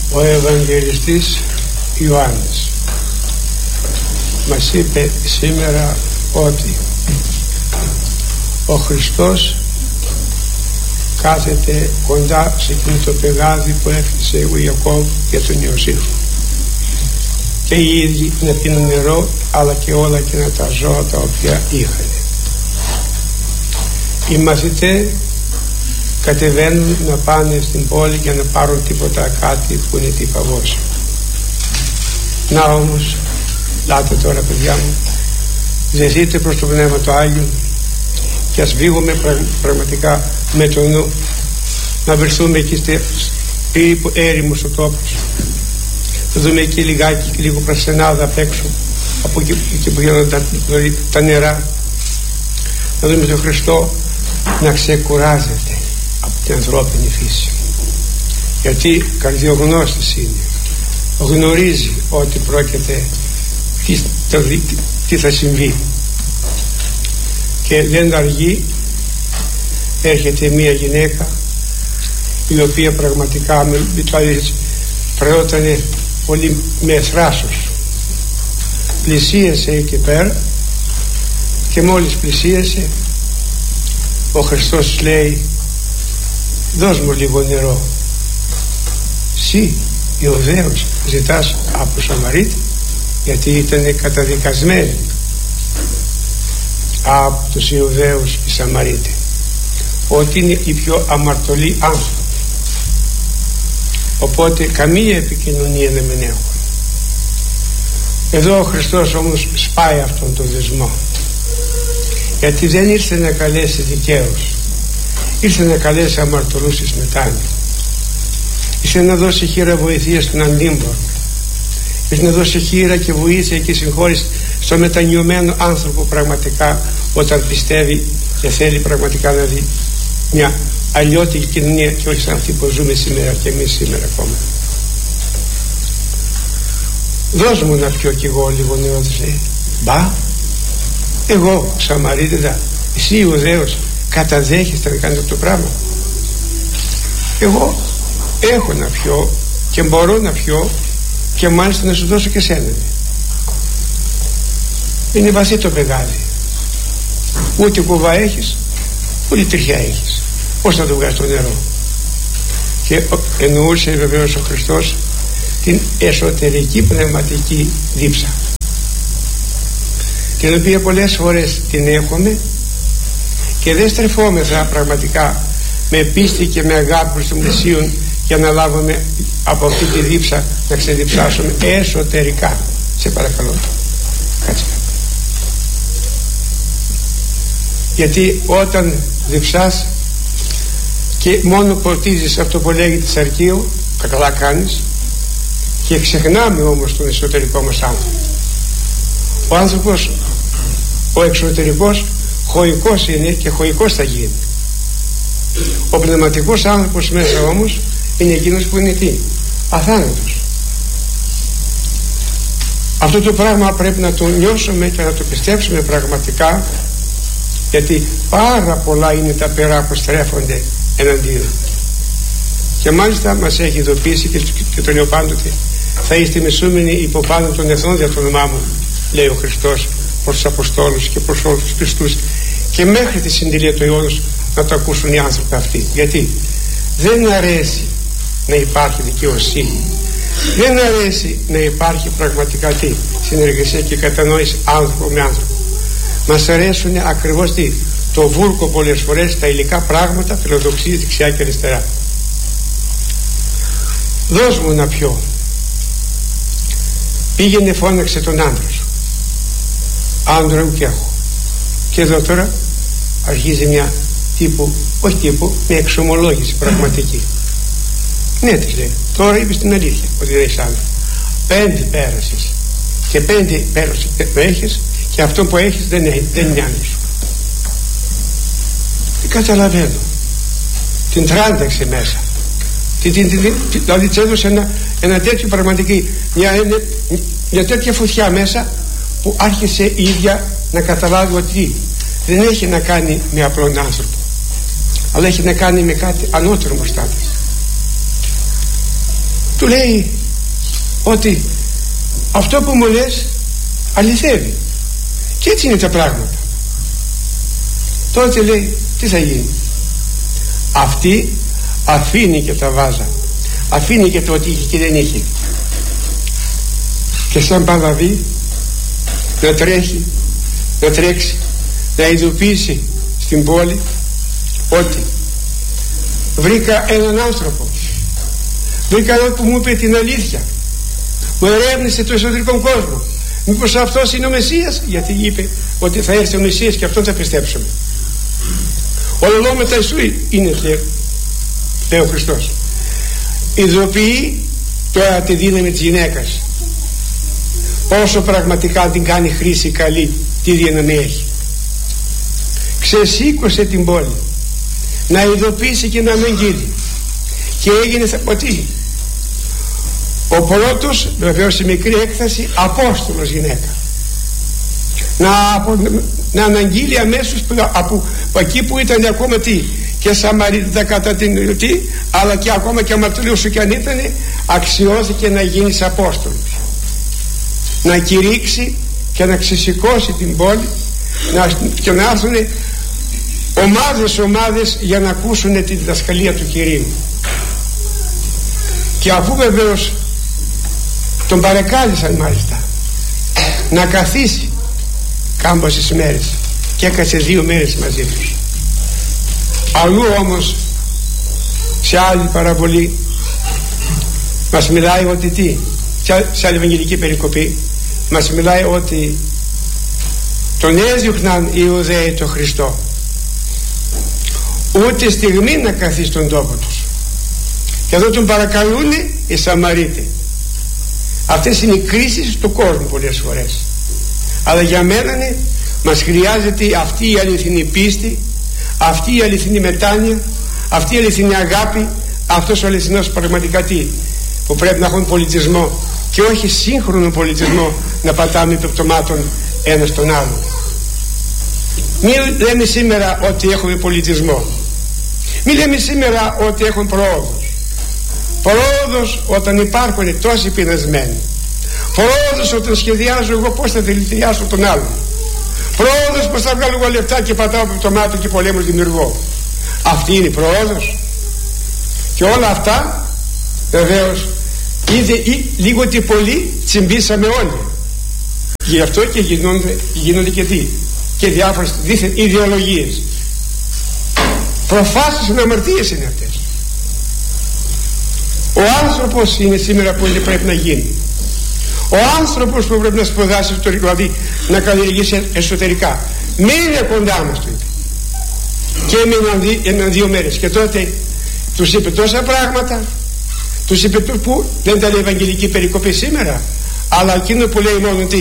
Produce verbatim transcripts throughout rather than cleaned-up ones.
Ο Ευαγγελιστής Ιωάννης μας είπε σήμερα ότι ο Χριστός κάθεται κοντά σε εκείνο το πηγάδι που έφτιασε ο Ιακώβ για τον Ιωσήφ, και οι ίδιοι να πίνουν νερό, αλλά και όλα εκείνα τα ζώα τα οποία είχαν. Οι μαθητές κατεβαίνουν να πάνε στην πόλη για να πάρουν τίποτα κάτι που είναι τυπαβός. Να όμως, λάτε τώρα παιδιά μου, ζεθείτε προς το Πνεύμα το Άγιο και ας βγούμε πραγματικά με το νου να βρεθούμε εκεί περίπου έρημος ο τόπος, να δούμε εκεί λιγάκι, λίγο πρασινάδα απ' έξω από εκεί, εκεί που γίνονται τα, τα νερά, να δούμε τον Χριστό να ξεκουράζεται από την ανθρώπινη φύση, γιατί καρδιογνώστης είναι, γνωρίζει ότι πρόκειται τι, το, τι θα συμβεί, και δεν αργεί. Έρχεται μία γυναίκα η οποία πραγματικά με προϊόταν πολύ με θράσος, πλησίασε εκεί πέρα, και μόλις πλησίασε ο Χριστός λέει, δώσ' μου λίγο νερό. Συ Ιουδαίος ζητάς από Σαμαρίτη, γιατί ήταν καταδικασμένοι από τους Ιουδαίους οι Σαμαρίτη ότι είναι οι πιο αμαρτωλοί άνθρωποι, οπότε καμία επικοινωνία δεν μην έχουν. Εδώ ο Χριστός όμως σπάει αυτόν τον δεσμό, γιατί δεν ήρθε να καλέσει δικαίους, ήρθε να καλέσει αμαρτωλούς εις μετάνοια, ήρθε να δώσει χείρα βοηθεία στον αντίμπορ, ήρθε να δώσει χείρα και βοήθεια και συγχώρηση στο μετανιωμένο άνθρωπο, πραγματικά όταν πιστεύει και θέλει πραγματικά να δει μια αλλιώτικη κοινωνία και όχι σαν αυτή που ζούμε σήμερα και εμείς σήμερα ακόμα. Δώσ' μου να πιω κι εγώ λίγο νερό, της λέει. Μπα, εγώ Σαμαρίτιδα, εσύ Ιουδαίος καταδέχεστε να κάνετε αυτό το πράγμα? Εγώ έχω να πιω και μπορώ να πιω, και μάλιστα να σου δώσω και σένα. Είναι βαθύ το πηγάδι, ούτε κουβά έχεις, ούτε τριχιά έχεις, πώς θα το βγάλεις το νερό? Και εννοούσε βεβαίως ο Χριστός την εσωτερική πνευματική δίψα, την οποία πολλές φορές την έχουμε και δεν στρεφόμεθα πραγματικά με πίστη και με αγάπη προς τον πλησίον για να λάβουμε από αυτή τη δίψα, να ξεδιψάσουμε εσωτερικά. Σε παρακαλώ, κάτσε. Γιατί όταν διψάς και μόνο ποτίζεις αυτό που λέγεται σαρκείο, καλά κάνεις, και ξεχνάμε όμως τον εσωτερικό μας άνθρωπο. Ο άνθρωπος, ο εξωτερικός, χωικός είναι και χωικός θα γίνει. Ο πνευματικός άνθρωπος μέσα όμως είναι εκείνος που είναι τι? Αθάνατος. Αυτό το πράγμα πρέπει να το νιώσουμε και να το πιστέψουμε πραγματικά, γιατί πάρα πολλά είναι τα περά που στρέφονται εναντίον. Και μάλιστα μας έχει ειδοποιήσει και, και το λέω πάντοτε, θα είστε μισούμενοι υπό πάνω των εθνών για το όνομά μου, λέει ο Χριστός προς τους Αποστόλους και προς όλους τους πιστούς, και μέχρι τη συντηλία του αιώνος να το ακούσουν οι άνθρωποι αυτοί. Γιατί δεν αρέσει να υπάρχει δικαιοσύνη, δεν αρέσει να υπάρχει πραγματικά τι? Συνεργασία και κατανόηση άνθρωπο με άνθρωπο. Μας αρέσουν ακριβώς τι? Το βούρκο πολλές φορές, τα υλικά πράγματα, φιλοδοξίες δεξιά και αριστερά. Δώσ' μου να πιω. Πήγαινε, φώναξε τον άντρα σου. Άντρα μου και έχω. Και εδώ τώρα αρχίζει μια τύπου, όχι τύπου, μια εξομολόγηση πραγματική. Ναι, της λέει, τώρα είπες την αλήθεια ότι δεν έχεις άντρα. Πέντε πέρασες, και πέντε πέρασες που έχεις, και αυτό που έχεις δεν, δεν είναι άντρα σου. Δεν καταλαβαίνω. Την τράνταξε μέσα. Την, την, την, την, δηλαδή της έδωσε ένα, ένα τέτοιο πραγματική, μια, μια, μια τέτοια φωτιά μέσα, που άρχισε η ίδια να καταλάβει ότι δεν έχει να κάνει με απλόν άνθρωπο, αλλά έχει να κάνει με κάτι ανώτερο μπροστά της. του λέει ότι αυτό που μου λες αληθεύει και έτσι είναι τα πράγματα. Τότε λέει τι θα γίνει? Αυτή αφήνει και τα βάζα, αφήνει και το ότι είχε και δεν είχε, και σαν παλαβή να τρέχει, να τρέξει, να ειδοποιήσει στην πόλη ότι βρήκα έναν άνθρωπο, βρήκα έναν που μου είπε την αλήθεια, μου ερεύνησε το εσωτερικό κόσμο, μήπως αυτός είναι ο Μεσσίας? Γιατί είπε ότι θα έρθει ο Μεσσίας και αυτόν θα πιστέψουμε. Όλο μετά εσύ είναι, λέει ο Χριστός. Ειδοποιεί τώρα τη δύναμη της γυναίκας, όσο πραγματικά την κάνει χρήση καλή, τι δύναμη έχει. Ξεσήκωσε την πόλη να ειδοποιήσει και να αναγγείλει, και έγινε από τι? Ο πρώτος, βεβαίως σε μικρή έκταση, Απόστολος γυναίκα, να, να αναγγείλει αμέσως από, από, από εκεί που ήταν ακόμα τι, και Σαμαρίτητα κατά την τι, αλλά και ακόμα και αμαρτωλή σου κι αν ήταν, αξιώθηκε να γίνεις Απόστολος, να κηρύξει και να ξεσηκώσει την πόλη, να, και να έρθουν ομάδες ομάδες για να ακούσουν τη διδασκαλία του Κυρίου. Και αφού βεβαίως τον παρεκάλεσαν μάλιστα να καθίσει κάμποσες μέρες, και έκασε δύο μέρες μαζί τους. Αλλού όμως σε άλλη παραβολή μας μιλάει ότι τι, σε άλλη ευαγγελική περικοπή μας μιλάει ότι τον έδιωχναν οι Ιουδαίοι το Χριστό, ούτε στιγμή να καθίσει στον τόπο τους, και εδώ τον παρακαλούν οι Σαμαρίτες. Αυτές είναι οι κρίσεις του κόσμου πολλές φορές, αλλά για μένα μας χρειάζεται αυτή η αληθινή πίστη, αυτή η αληθινή μετάνοια, αυτή η αληθινή αγάπη, αυτός ο αληθινός πραγματικά τι, που πρέπει να έχουν πολιτισμό, και όχι σύγχρονο πολιτισμό να πατάμε υπεπτωμάτων ένας τον άλλον. Μην λέμε σήμερα ότι έχουμε πολιτισμό, μην λέμε σήμερα ότι έχουμε προόδους. Πρόοδος όταν υπάρχουν τόσοι πεινασμένοι, πρόοδος όταν σχεδιάζω εγώ πως θα δηλητηριάσω τον άλλον, πρόοδος πως θα βγάλω εγώ λεφτά και πατάω από το μάτι και πολέμους δημιουργώ. Αυτή είναι η πρόοδος? Και όλα αυτά βεβαίως ήδη ή, λίγο τι πολύ τσιμπήσαμε όλοι. Γι' αυτό και γίνονται, γίνονται και τι, και διάφορες δίθεν ιδεολογίες. Προφάσεις με αμαρτίες είναι αυτές. Ο άνθρωπος είναι σήμερα που είναι, πρέπει να γίνει. Ο άνθρωπος που πρέπει να σπουδάσει εσωτερικά, δηλαδή να καλλιεργήσει εσωτερικά. Μείνε κοντά μας, του είπε. Και έμειναν, έμειναν δύο μέρες. Και τότε τους είπε τόσα πράγματα. Τους είπε που δεν ήταν η ευαγγελική περικοπή σήμερα, αλλά εκείνο που λέει μόνο τι,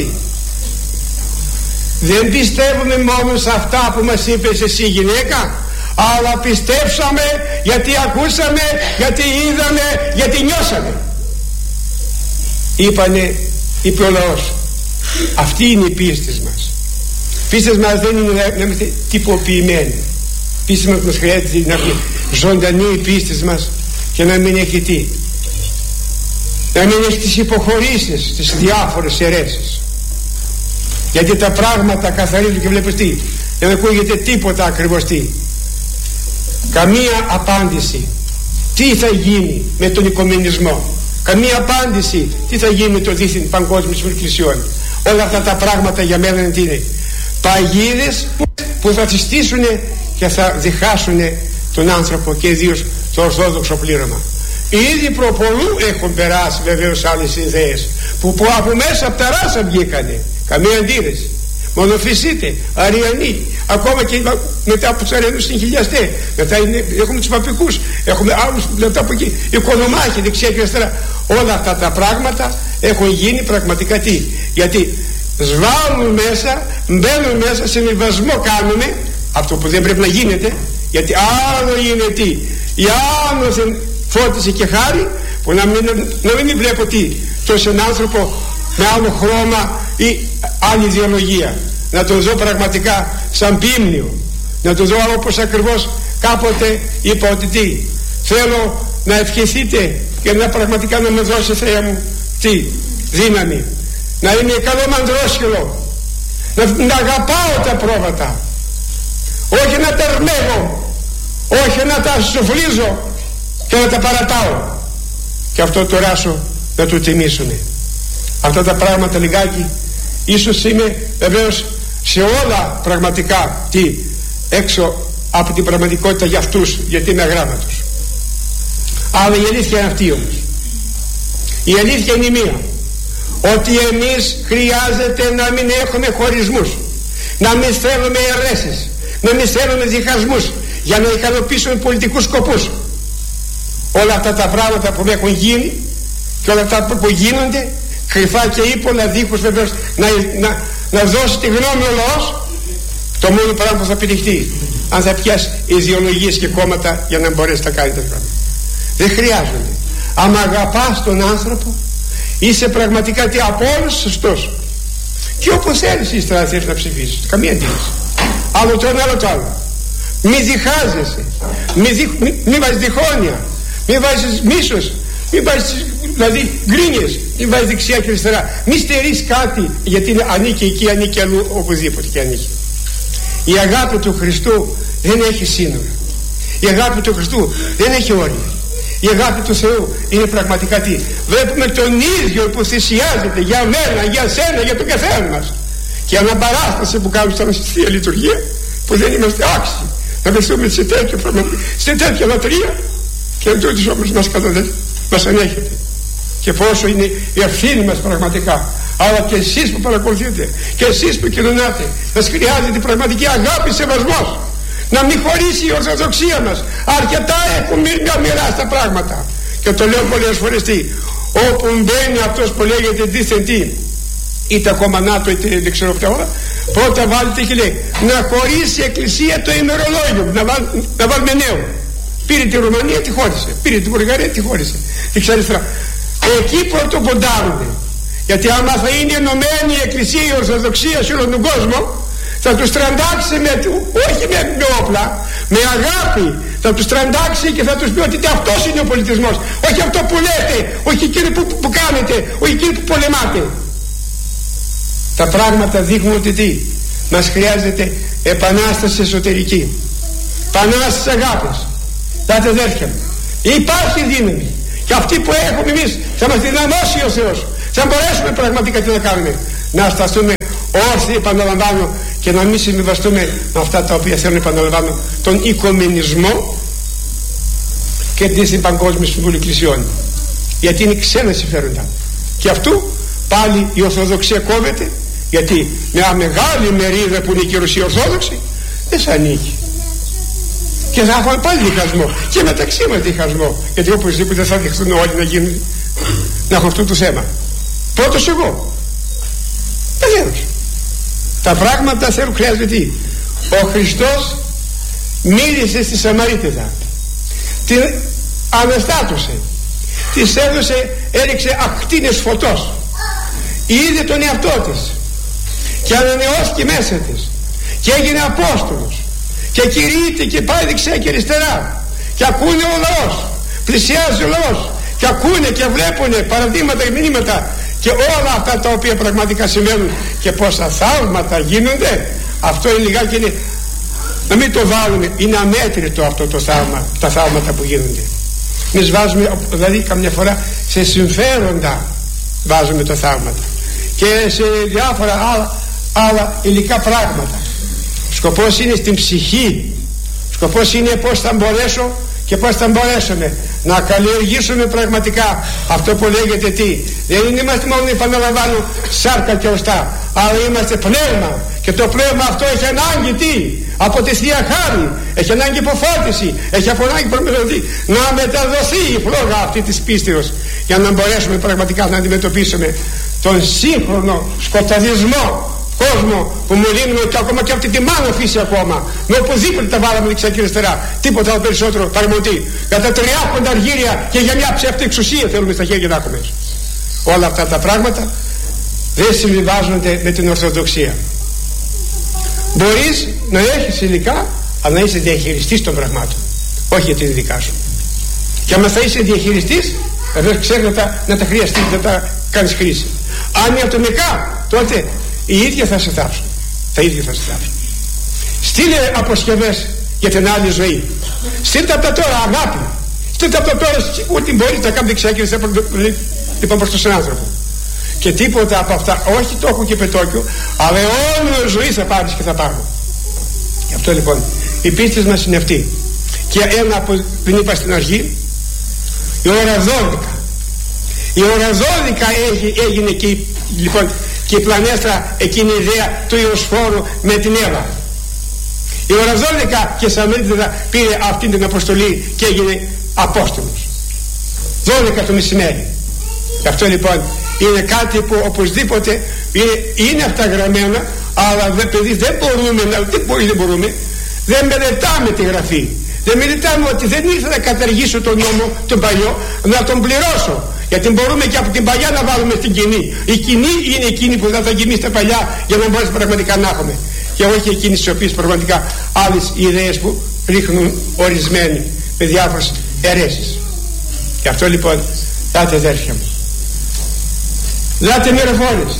δεν πιστεύουμε μόνο σε αυτά που μας είπες εσύ γυναίκα, αλλά πιστέψαμε γιατί ακούσαμε, γιατί είδαμε, γιατί νιώσαμε. Είπανε, είπε ο λαός, αυτή είναι η πίστη μας. Πίστη μας δεν είναι να είμαστε τυποποιημένοι. Πίστη μας μας χρειάζεται να είναι ζωντανή η πίστη μας, και να μην έχει τι, να μην έχει τις υποχωρήσεις, τις διάφορες αιρέσεις. Γιατί τα πράγματα καθαρίζουν και βλέπεις τι, δεν ακούγεται τίποτα ακριβώς τι, καμία απάντηση τι θα γίνει με τον οικουμενισμό, καμία απάντηση τι θα γίνει με το δίθεν παγκόσμιο εκκλησιών. Όλα αυτά τα πράγματα για μένα είναι τι είναι, παγίδες που θα θυστήσουν και θα διχάσουν τον άνθρωπο, και ιδίως το ορθόδοξο πλήρωμα. Ήδη προπολού έχουν περάσει βεβαίως άλλες ιδέες που, που από μέσα από τα ράσα βγήκανε, καμία αντίρρηση. Μονοφυσίτε, Αριανοί, ακόμα και μετά από τους Αριανούς είναι χιλιαστέ, μετά είναι, έχουμε τους παπικούς, έχουμε άλλους μετά από εκεί, οικονομάχοι δεξιά και αριστερά. Όλα αυτά τα πράγματα έχουν γίνει πραγματικά τι, γιατί σβάλουν μέσα, μπαίνουν μέσα, συμβιβασμό κάνουμε, αυτό που δεν πρέπει να γίνεται, γιατί άλλο είναι τι, η άνωθεν φώτιση και χάρη, που να μην, να μην βλέπω τι, τόσο έναν άνθρωπο με άλλο χρώμα ή άλλη ιδεολογία, να τον δω πραγματικά σαν πίμνιο, να τον δω όπως ακριβώς κάποτε είπα ότι τι, θέλω να ευχηθείτε και να πραγματικά να με δώσει, Θεέ μου, τι δύναμη, να είμαι καλό μανδρόσχυλο, να, να αγαπάω τα πρόβατα, όχι να τα αρμέγω, όχι να τα σοφλίζω και να τα παρατάω, και αυτό το ράσο να του τιμήσουνε. Αυτά τα πράγματα λιγάκι ίσως είμαι βεβαίως σε όλα πραγματικά τι έξω από την πραγματικότητα για αυτούς, γιατί είμαι αγράμματος, αλλά η αλήθεια είναι αυτή όμως. Η αλήθεια είναι η μία, ότι εμείς χρειάζεται να μην έχουμε χωρισμούς, να μην θέλουμε αιρέσεις, να μην θέλουμε διχασμούς για να ικανοποιήσουμε πολιτικούς σκοπούς. Όλα αυτά τα πράγματα που έχουν γίνει και όλα αυτά που γίνονται κρυφά και ύπολα, δίχως βεβαίως να, να, να δώσει τη γνώμη ο λαός, το μόνο πράγμα που θα πετυχτεί αν θα πιάσει ιδεολογίες και κόμματα για να μπορέσει να κάνει τα πράγματα. Δεν χρειάζονται. Άμα αγαπάς τον άνθρωπο, είσαι πραγματικά τι από όλους σωστός, και όπως θέλεις ύστερα θέλεις να ψηφίσεις, καμία αντίρρηση. Άλλο το ένα, άλλο το άλλο. Μη διχάζεσαι, μη, δι, μη, μη βάζεις διχόνοια, μη βάζεις μίσος, μη βάζεις δηλαδή γκρίνιες, μη βάζεις δεξιά και αριστερά, μη στερείς κάτι γιατί ανήκει εκεί, ανήκει αλλού, οπουδήποτε και ανήκει. Η αγάπη του Χριστού δεν έχει σύνορα. Η αγάπη του Χριστού δεν έχει όρια. Η αγάπη του Θεού είναι πραγματικά τι? Βλέπουμε τον ίδιο που θυσιάζεται για μένα, για σένα, για τον καθένα μας, και αναπαράσταση που κάνουμε στα Θεία Λειτουργία, που δεν είμαστε άξιοι να βρεθούμε σε, σε τέτοια λατρεία, και εν τούτης όμως μας καταδέχεται, μας ανέχεται. Και πόσο είναι η ευθύνη μας πραγματικά. Αλλά και εσείς που παρακολουθείτε και εσείς που κοινωνάτε, σας χρειάζεται πραγματική αγάπη, σεβασμός, να μην χωρίσει η Ορθοδοξία μας. Αρκετά έχουμε μια μοιρά στα πράγματα, και το λέω πολλές φορές τι, όπου μπαίνει αυτός που λέγεται δίθεν τι, είτε ακόμα ΝΑΤΟ είτε δεν ξέρω αυτά όλα, πρώτα βάλετε και λέει να χωρίσει η Εκκλησία το ημερολόγιο, να, βάλ, να βάλουμε νέο. Πήρε τη Ρουμανία, τη χώρισε, πήρε την Βουλγαρία, τη χώρισε, τη ξαριστερά. Εκεί πρωτοποντάρονται. Γιατί άμα θα είναι ενωμένη η Εκκλησία, η Ορθοδοξία σε όλον τον κόσμο, θα τους τραντάξει με, όχι με, με όπλα, με αγάπη. Θα τους τραντάξει και θα τους πει ότι αυτός είναι ο πολιτισμός, όχι αυτό που λέτε, όχι εκείνο που, που, που κάνετε, όχι εκείνο που πολεμάτε. Τα πράγματα δείχνουν ότι τι μας χρειάζεται? Επανάσταση εσωτερική, επανάσταση αγάπης. Πάτε αδέρφια μου, υπάρχει δύναμη, και αυτή που έχουμε εμείς θα μας δυναμώσει ο Θεός. Θα μπορέσουμε πραγματικά τι να κάνουμε? Να σταθούμε όρθιοι, επαναλαμβάνω, και να μην συμβιβαστούμε με αυτά τα οποία θέλουν, επαναλαμβάνω, τον οικουμενισμό και την Παγκόσμια Συμβουλή Εκκλησιών, γιατί είναι ξένα συμφέροντα. Και αυτού πάλι η Ορθοδοξία κόβεται, γιατί μια μεγάλη μερίδα που είναι και η Ρωσία Ορθόδοξη δεν σ' ανήκει, και θα έχουμε πάλι διχασμό, και μεταξύ μας διχασμό, γιατί οπωσδήποτε θα δεχθούν όλοι να γίνουν, να έχουν αυτό το θέμα. Πρώτος εγώ. Βεβαίως. Τα πράγματα θέλουν, χρειάζεται τι? Ο Χριστός μίλησε στη Σαμαρίτιδα, την αναστάτωσε, της έδωσε, έριξε ακτίνες φωτός, είδε τον εαυτό της και ανανεώθηκε μέσα της και έγινε Απόστολος και κηρύττει και πάει δεξιά και αριστερά, και ακούνε ο λαός, πλησιάζει ο λαός και ακούνε και βλέπουνε παραδείγματα και μηνύματα και όλα αυτά τα οποία πραγματικά συμβαίνουν, και πόσα θαύματα γίνονται. Αυτό είναι λιγάκι, είναι, να μην το βάλουμε, είναι αμέτρητο αυτό το θαύμα, τα θαύματα που γίνονται. Εμείς βάζουμε, δηλαδή καμιά φορά σε συμφέροντα βάζουμε τα θαύματα και σε διάφορα άλλα, άλλα υλικά πράγματα. Ο σκοπός είναι στην ψυχή, ο σκοπός είναι πως θα μπορέσω και πώς θα μπορέσουμε να καλλιεργήσουμε πραγματικά αυτό που λέγεται τι? Δεν είμαστε μόνο, επαναλαμβάνω, σάρκα και οστά, αλλά είμαστε πνεύμα, και το πνεύμα αυτό έχει ανάγκη τι? Από τη Θεία Χάρη, έχει ανάγκη υποφώτιση, έχει ανάγκη προμηθευτή, να μεταδοθεί η φλόγα αυτή της πίστεως, για να μπορέσουμε πραγματικά να αντιμετωπίσουμε τον σύγχρονο σκοταδισμό κόσμο που μου λύνουμε, και ακόμα και αυτή τη μάνα φύση ακόμα, με οπουδήποτε τα βάλαμε δεξιά και αριστερά, τίποτα άλλο περισσότερο παρεμοντή. Για τα τριάκοντα αργύρια και για μια ψεύτη εξουσία θέλουμε στα χέρια να έχουμε. Όλα αυτά τα πράγματα δεν συμβιβάζονται με την Ορθοδοξία. Μπορείς να έχεις υλικά, αλλά να είσαι διαχειριστής των πραγμάτων, όχι για την δικά σου. Και άμα θα είσαι διαχειριστής, βεβαίως ξέρεις να τα, να τα χρειαστείς, να τα κάνεις χρήση. Αν είναι ατομικά, τότε οι ίδιοι θα σε θάψουν. Τα ίδια θα σε θάψουν. Στείλε αποσκευές για την άλλη ζωή. Στείλτε από τα τώρα αγάπη. Στείλτε από τα τώρα ό,τι μπορείς να κάνεις εξέγγελες λοιπόν προς τον συνάνθρωπο. Και τίποτα από αυτά, όχι τόκο και πετόκιο, αλλά όλη ζωή θα πάρεις και θα πάρω. Γι' αυτό λοιπόν η πίστη μας είναι αυτή. Και ένα που δεν είπα στην αρχή, η ώρα δώδεκα. Η ώρα δώδεκα έγινε και η, λοιπόν, και η πλανέστρα εκείνη η ιδέα του Ιωσφόρου με την Εύα. Η ώρα δώδεκα και Σαμαρίτιδα πήρε αυτή την αποστολή και έγινε Απόστολος. δώδεκα το μεσημέρι. Γι' αυτό λοιπόν είναι κάτι που οπωσδήποτε είναι, είναι αυτά γραμμένα, αλλά δε, παιδί, δεν μπορούμε να, δεν, μπορεί, δεν μπορούμε δεν μελετάμε τη Γραφή, δεν μελετάμε ότι δεν ήρθα να καταργήσω τον νόμο τον παλιό, να τον πληρώσω, γιατί μπορούμε και από την παλιά να βάλουμε στην κοινή. Η κοινή είναι εκείνη που θα θα γεμίσει τα παλιά για να μπορέσει πραγματικά να έχουμε, και όχι εκείνες τις οποίες πραγματικά άλλες ιδέες που ρίχνουν ορισμένοι με διάφορες αιρέσεις. Γι' αυτό λοιπόν, δάτε αδέρφια μου, δάτε μυροφόρες,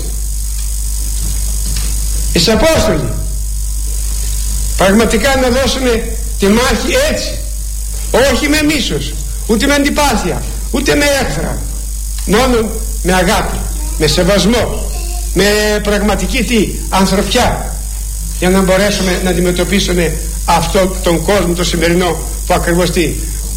εις Απόστολοι, πραγματικά να δώσουμε τη μάχη έτσι, όχι με μίσος, ούτε με αντιπάθεια, ούτε με έχθρα, μόνο με αγάπη, με σεβασμό, με πραγματική τι, ανθρωπιά, για να μπορέσουμε να αντιμετωπίσουμε αυτόν τον κόσμο το σημερινό που ακριβώς τι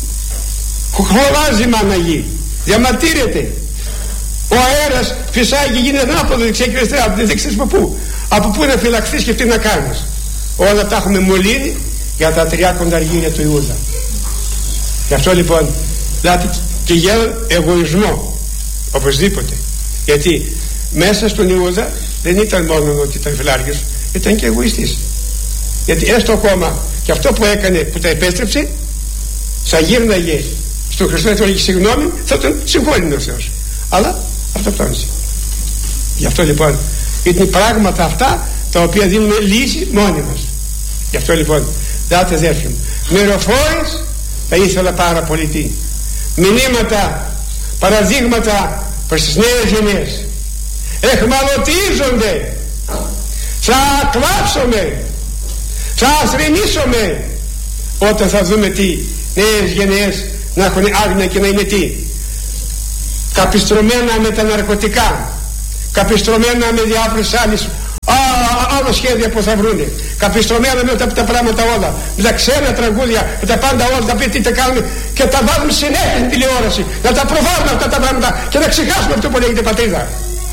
χωράζει μάνα γη, διαμαρτύρεται. Ο αέρας φυσάει και γίνεται ανάποδο δεξιά και αριστερά, δεν ξέρεις από πού, από πού να φυλαχθείς και τι να κάνεις. Όλα τα έχουμε μολύνει για τα τρία κονταργύρια του Ιούδα. Γι' αυτό λοιπόν δηλαδή και για εγωισμό οπωσδήποτε, γιατί μέσα στον Ιούδα δεν ήταν μόνο ότι ήταν φιλάργιος, ήταν και εγωιστής. Γιατί έστω ακόμα και αυτό που έκανε, που τα επέστρεψε, θα γύρναγε στον Χριστό να του έλεγε συγγνώμη, θα τον συγχώρηνε ο Θεός, αλλά αυτοκτόνησε. Γι' αυτό λοιπόν είναι πράγματα αυτά τα οποία δίνουμε λύση μόνοι μας. Γι' αυτό λοιπόν, δάτε αδέρφια μου, μυροφόρες θα ήθελα πάρα πολύ τι, μηνύματα, παραδείγματα προς τις νέες γενιές. Εχμαλωτίζονται, θα κλάψουμε, θα θρηνήσουμε όταν θα δούμε τι νέες γενιές να έχουν άγνοια και να είναι τι, καπιστρωμένα με τα ναρκωτικά, καπιστρωμένα με διάφορες άλλες άλλα σχέδια που θα βρούνε, καπιστρωμένα με τα, τα πράγματα όλα, με τα ξένα τραγούδια, με τα πάντα όλα, τα πει τι τα κάνουμε και τα βάλουμε συνέχεια στην τηλεόραση, να τα προβάλλουμε αυτά τα πράγματα και να ξεχάσουμε αυτό που λέγεται πατρίδα.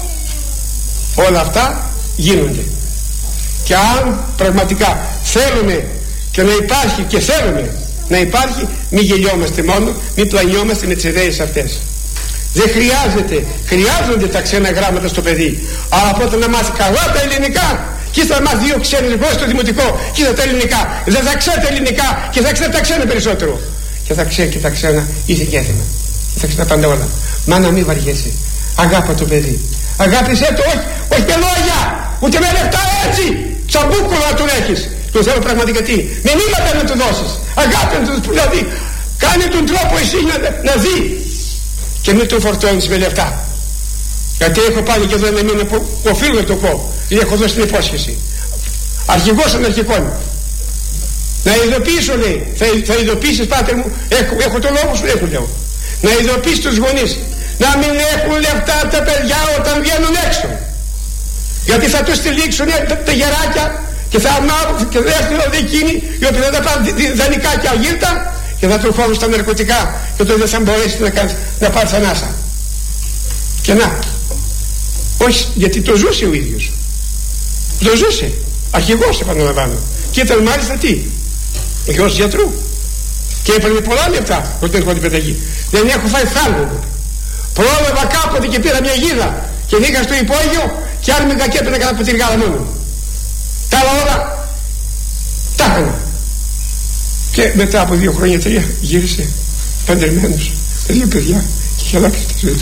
Όλα αυτά γίνονται, και αν πραγματικά θέλουμε και να υπάρχει, και θέλουμε να υπάρχει, μην γελιόμαστε μόνο, μην πλανιόμαστε με τις ιδέες αυτές. Δεν χρειάζεται, χρειάζονται τα ξένα γράμματα στο παιδί, αλλά πρώτα να μάθει καλά τα ελληνικά, και θα μάθει δύο ξένες γλώσσες στο δημοτικό, και θα τα ελληνικά, δεν θα ξέρει τα ελληνικά και θα ξέρει τα ξένα περισσότερο, και θα ξέρει και τα ξένα ήθη και έθιμα, και θα ξέρει τα πάντα όλα. Μα να μην βαριέσαι, αγάπα το παιδί, αγάπησέ το, όχι, όχι με λόγια, ούτε με λεφτά, έτσι τσαμπούκολα να τον έχεις. Τον θέλω πραγματικά τι, μηνύματα να του δώσεις, αγάπη να του, δηλαδή κάνε τον τρόπο εσύ να, να δει, και μην τον φορτώνεις με λεφτά. Γιατί έχω πάλι και εδώ ένα μήνα που οφείλω να το πω, γιατί έχω δώσει την υπόσχεση, αρχηγός αναρχικών, να ειδοποιήσω, λέει, θα, θα ειδοποιήσεις πάτερ μου, έχω, έχω το λόγο σου, έχω λέω, να ειδοποιήσεις τους γονείς να μην έχουν λεφτά τα παιδιά όταν βγαίνουν έξω, γιατί θα τους στυλίξουν τα, τα γεράκια και θα ανάβουν και δεύτερο δε εκείνοι οι οποίοι θα τα πάρουν δανεικά και αγύρτα και θα του χώρουν στα ναρκωτικά, και τότε δεν θα μπορέσει να, κάνεις, να πάρει ανάσα. Και να, όχι, γιατί το ζούσε ο ίδιος, το ζούσε αρχηγός, επαναλαμβάνω, και ήταν μάλιστα τι, γιος γιατρού, και έπαιρνε πολλά λεπτά όταν έχω την πεταγή. Δεν έχω φάει θάλμο, πρόλαβα κάποτε και πήρα μια γίδα και βγήκα στο υπόγειο και άρμηγα και έπαιρνα κατά ποτηργάδα μόνο. Τα άλλα όλα τα έκανα. Και μετά από δύο χρόνια τρία γύρισε παντρεμένος με δύο παιδιά και είχε αλλάξει τη ζωή του.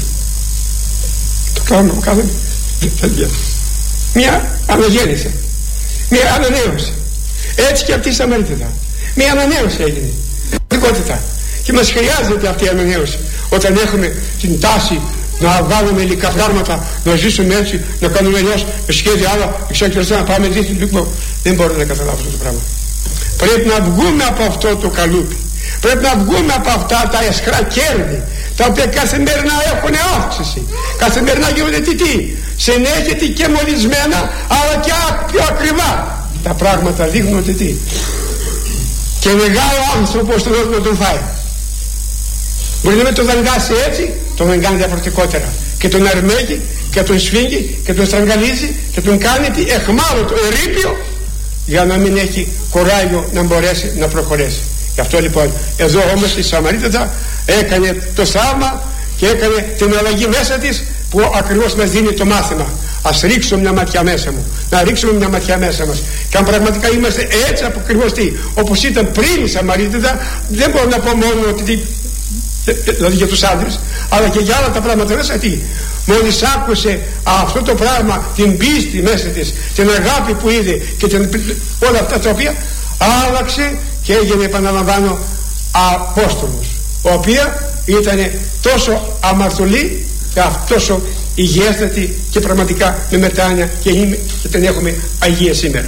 Το κάνουμε που κάναμε παιδιά. Μια αναγέννησε, μια ανανέωση. Έτσι και αυτή η Σαμαρίτιδα, μια ανανέωση έγινε. Πραγματικότητα. Και μας χρειάζεται αυτή η ανανέωση όταν έχουμε την τάση να βάλουμε υλικά πράγματα, να ζήσουμε έτσι, να κάνουμε αλλιώς με σχέδια άλλα, εξακολουθούμε να πάμε δίθυν. Δεν μπορώ να καταλάβω αυτό το πράγμα. Πρέπει να βγούμε από αυτό το καλούπι. Πρέπει να βγούμε από αυτά τα εσχρά κέρδη, τα οποία καθημερινά έχουν αύξηση. Καθημερινά γίνονται τι, τι, συνέχεια και μολυσμένα, αλλά και πιο ακριβά. Τα πράγματα δείχνουν ότι τι. Και μεγάλο άνθρωπο στον κόσμο τον φάει. Μπορεί να μην τον δαγκάσει έτσι, τον δαγκάνει διαφορετικότερα. Και τον αρμέγει και τον σφίγγει και τον στραγγαλίζει και τον κάνει τι, εχμάλωτο, ερείπιο, για να μην έχει κοράγιο να μπορέσει να προχωρήσει. Γι' αυτό λοιπόν εδώ όμως η Σαμαρίτιδα έκανε το θαύμα και έκανε την αλλαγή μέσα της, που ακριβώς μας δίνει το μάθημα. Ας ρίξουμε μια ματιά μέσα μου, να ρίξουμε μια ματιά μέσα μας. Και αν πραγματικά είμαστε έτσι ακριβώς τι, όπως ήταν πριν η Σαμαρίτιδα, δεν μπορώ να πω μόνο ότι, δηλαδή για τους άντρες, αλλά και για άλλα τα πράγματα μέσα τι. Μόλις άκουσε αυτό το πράγμα, την πίστη μέσα της, την αγάπη που είδε και την, όλα αυτά τα οποία, άλλαξε και έγινε, επαναλαμβάνω, Απόστολος, ο οποία ήταν τόσο αμαρτωλή και τόσο υγιέστατη και πραγματικά με μετάνοια, και, και την έχουμε αγία σήμερα.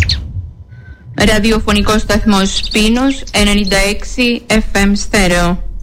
Ραδιοφωνικός σταθμός Πίνος ενενήντα έξι εφ εμ στέρεο.